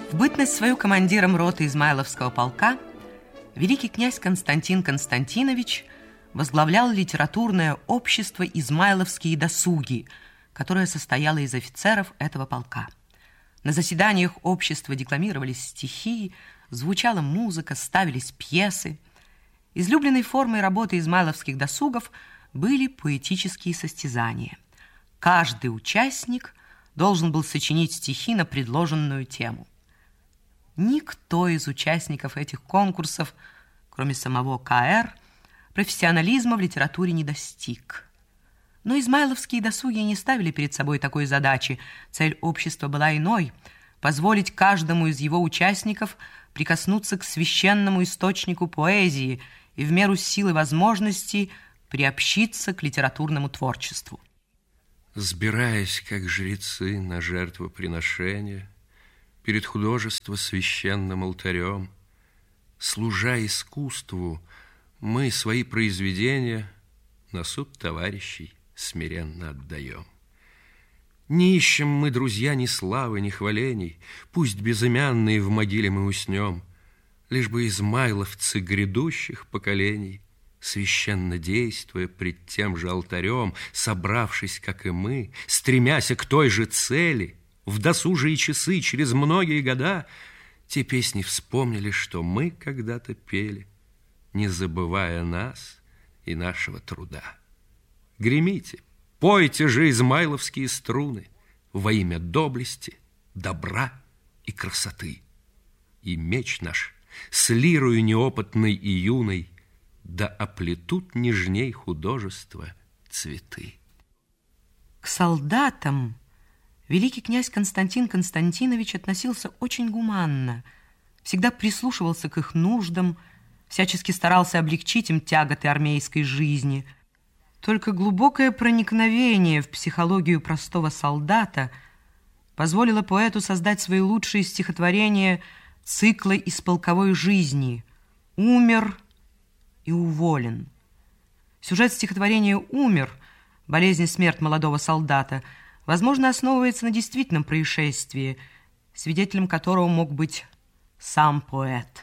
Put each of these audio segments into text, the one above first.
В бытность свою командиром роты Измайловского полка великий князь Константин Константинович возглавлял литературное общество «Измайловские досуги», которое состояло из офицеров этого полка. На заседаниях общества декламировались стихи, звучала музыка, ставились пьесы. Излюбленной формой работы измайловских досугов были поэтические состязания. Каждый участник должен был сочинить стихи на предложенную тему. Никто из участников этих конкурсов, кроме самого К.Р., профессионализма в литературе не достиг. Но измайловские досуги не ставили перед собой такой задачи. Цель общества была иной – позволить каждому из его участников прикоснуться к священному источнику поэзии и в меру сил и возможностей приобщиться к литературному творчеству. Сбираясь, как жрецы, на жертвоприношение, перед художество священным алтарем, служа искусству, мы свои произведения на суд товарищей смиренно отдаем. Не ищем мы, друзья, ни славы, ни хвалений, пусть безымянные в могиле мы уснем, лишь бы измайловцы грядущих поколений, священно действуя пред тем же алтарем, собравшись, как и мы, стремясь к той же цели, в досужие часы через многие года, те песни вспомнили, что мы когда-то пели, не забывая нас и нашего труда. Гремите, пойте же измайловские струны во имя доблести, добра и красоты. И меч наш с лирою неопытной и юной да оплетут нежней художества цветы. К солдатам великий князь Константин Константинович относился очень гуманно, всегда прислушивался к их нуждам, всячески старался облегчить им тяготы армейской жизни. Только глубокое проникновение в психологию простого солдата позволило поэту создать свои лучшие стихотворения цикла из полковой жизни «Умер и уволен». Сюжет стихотворения «Умер», болезнь и смерть молодого солдата, возможно, основывается на действительном происшествии, свидетелем которого мог быть сам поэт.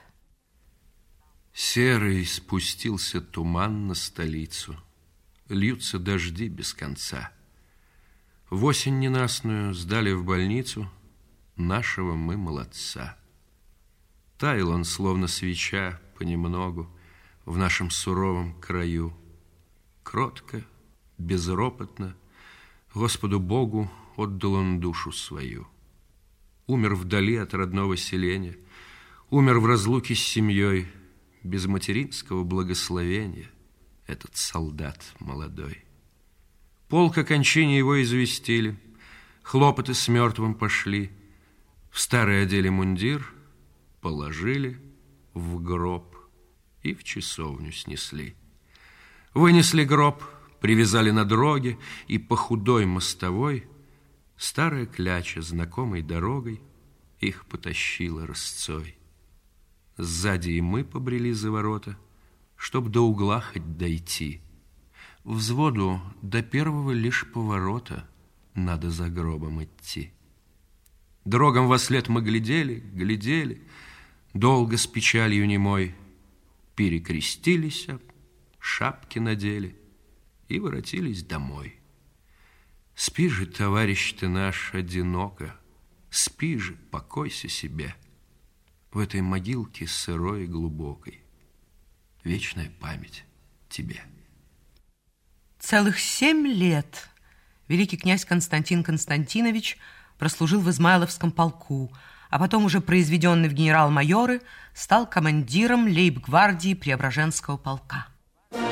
Серый спустился туман на столицу, льются дожди без конца. В осень ненастную сдали в больницу нашего мы молодца. Таял он, словно свеча, понемногу в нашем суровом краю. Кротко, безропотно Господу Богу отдал он душу свою. Умер вдали от родного селения, умер в разлуке с семьей, без материнского благословения этот солдат молодой. Полк о кончине его известили, хлопоты с мертвым пошли, в старый одели мундир, положили в гроб и в часовню снесли. Вынесли гроб, привязали на дроге, и по худой мостовой старая кляча знакомой дорогой их потащила рысцой. Сзади и мы побрели за ворота, чтоб до угла хоть дойти. Взводу до первого лишь поворота надо за гробом идти. Дорогам вослед мы глядели, глядели, долго с печалью немой, перекрестились, шапки надели и воротились домой. Спи же, товарищ ты наш, одиноко, спи же, покойся себе в этой могилке сырой и глубокой. Вечная память тебе. Целых 7 лет великий князь Константин Константинович прослужил в Измайловском полку, а потом, уже произведенный в генерал-майоры, стал командиром лейб-гвардии Преображенского полка.